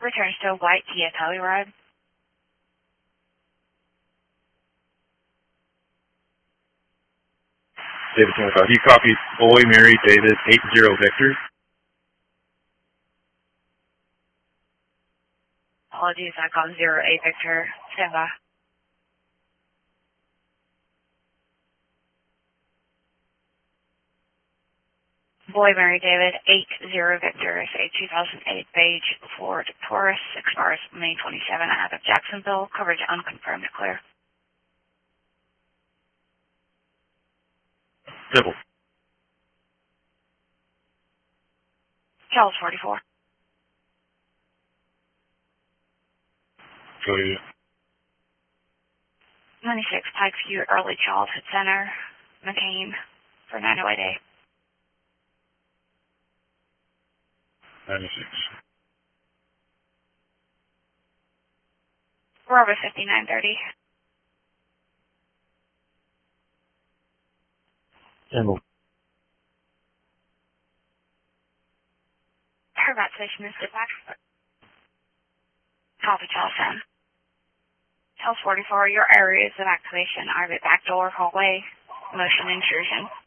Returns to White Kia Telluride. David 25. You copy Boy, Mary, David, 80 Victor. Apologies, I got 08 Victor. Stand by. Boy, Mary, David, 80 Victor is a 2008 beige Ford Taurus, expires May 27 out of Jacksonville. Coverage unconfirmed, clear. Simple. Charles 44. Go ahead. 96 Pikeview Early Childhood Center, McCain, for 908A. 96. Bravo 5930. Simple. Her evacuation is dispatched. Copy, Charles 10. Charles 44, your areas of activation are the back door, hallway, motion intrusion.